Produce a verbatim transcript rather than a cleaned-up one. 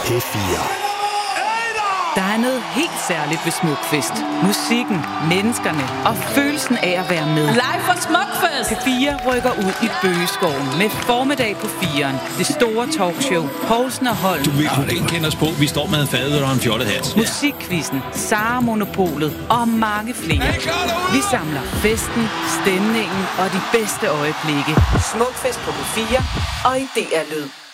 P fire. Der er noget helt særligt ved Smukfest. Musikken, menneskerne og følelsen af at være med. Live fra Smukfest! P fire rykker ud i Bøgeskoven med formiddag på firen. Det store talkshow, Poulsen og Holm. Du vil kunne genkende os på, vi står med en fadøl og en fjollet hat. Musikquizzen, Sara Monopolet og mange flere. Vi samler festen, stemningen og de bedste øjeblikke. Smukfest på P fire og i D R Lyd.